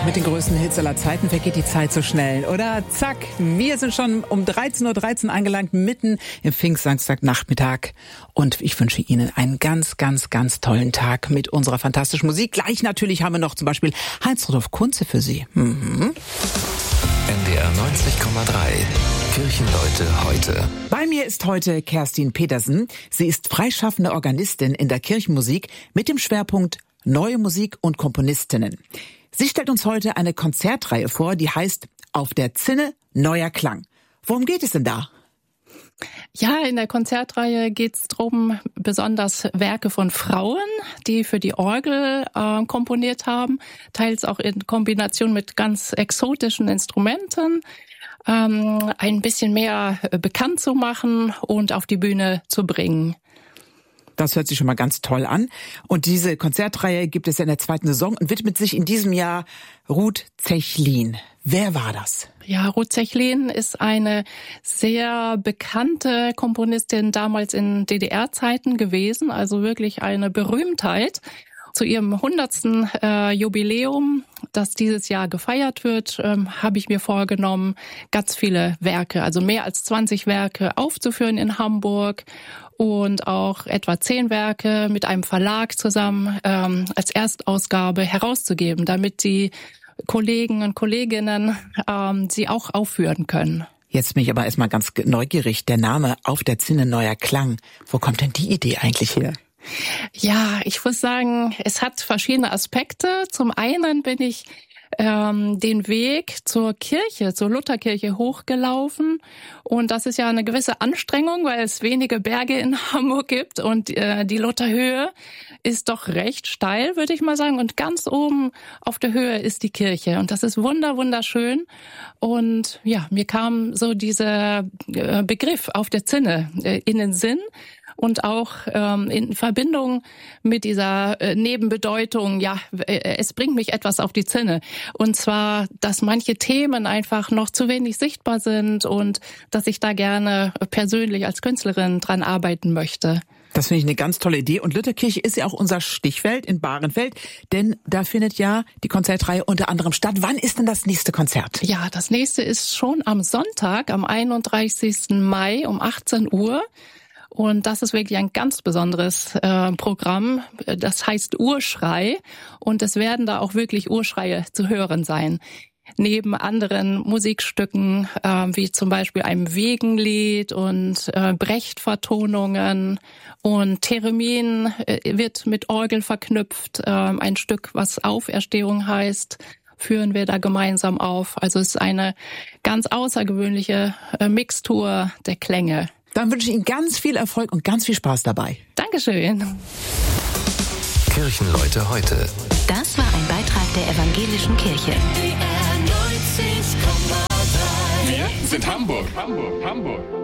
Mit den größten Hits aller Zeiten vergeht die Zeit so schnell, oder? Zack, wir sind schon um 13:13 Uhr angelangt, mitten im Pfingstsamstagnachmittag. Und ich wünsche Ihnen einen ganz, ganz, ganz tollen Tag mit unserer fantastischen Musik. Gleich natürlich haben wir noch zum Beispiel Heinz-Rudolf Kunze für Sie. NDR 90,3. Kirchenleute heute. Bei mir ist heute Kerstin Petersen. Sie ist freischaffende Organistin in der Kirchenmusik mit dem Schwerpunkt Neue Musik und Komponistinnen. Sie stellt uns heute eine Konzertreihe vor, die heißt Auf der Zinne neuer Klang. Worum geht es denn da? Ja, in der Konzertreihe geht es darum, besonders Werke von Frauen, die für die Orgel komponiert haben, teils auch in Kombination mit ganz exotischen Instrumenten, ein bisschen mehr bekannt zu machen und auf die Bühne zu bringen. Das hört sich schon mal ganz toll an. Und diese Konzertreihe gibt es ja in der zweiten Saison und widmet sich in diesem Jahr Ruth Zechlin. Wer war das? Ja, Ruth Zechlin ist eine sehr bekannte Komponistin damals in DDR-Zeiten gewesen, also wirklich eine Berühmtheit. Zu ihrem 100. Jubiläum, das dieses Jahr gefeiert wird, habe ich mir vorgenommen, ganz viele Werke, also mehr als 20 Werke aufzuführen in Hamburg und auch etwa 10 Werke mit einem Verlag zusammen als Erstausgabe herauszugeben, damit die Kollegen und Kolleginnen sie auch aufführen können. Jetzt bin ich aber erstmal ganz neugierig. Der Name Auf der Zinne neuer Klang. Wo kommt denn die Idee eigentlich her? Ja, ich muss sagen, es hat verschiedene Aspekte. Zum einen bin ich den Weg zur Kirche, zur Lutherkirche hochgelaufen. Und das ist ja eine gewisse Anstrengung, weil es wenige Berge in Hamburg gibt. Und die Lutherhöhe ist doch recht steil, würde ich mal sagen. Und ganz oben auf der Höhe ist die Kirche. Und das ist wunderschön. Und ja, mir kam so dieser Begriff auf der Zinne in den Sinn. Und auch in Verbindung mit dieser Nebenbedeutung, ja, es bringt mich etwas auf die Zinne. Und zwar, dass manche Themen einfach noch zu wenig sichtbar sind und dass ich da gerne persönlich als Künstlerin dran arbeiten möchte. Das finde ich eine ganz tolle Idee. Und Lutherkirche ist ja auch unser Stichfeld in Bahrenfeld, denn da findet ja die Konzertreihe unter anderem statt. Wann ist denn das nächste Konzert? Ja, das nächste ist schon am Sonntag, am 31. Mai um 18 Uhr. Und das ist wirklich ein ganz besonderes Programm. Das heißt Urschrei. Und es werden da auch wirklich Urschreie zu hören sein. Neben anderen Musikstücken, wie zum Beispiel einem Wegenlied und Brecht-Vertonungen. Und Theremin wird mit Orgel verknüpft. Ein Stück, was Auferstehung heißt, führen wir da gemeinsam auf. Also es ist eine ganz außergewöhnliche Mixtur der Klänge. Dann wünsche ich Ihnen ganz viel Erfolg und ganz viel Spaß dabei. Dankeschön. Kirchenleute heute. Das war ein Beitrag der Evangelischen Kirche. Wir sind Hamburg.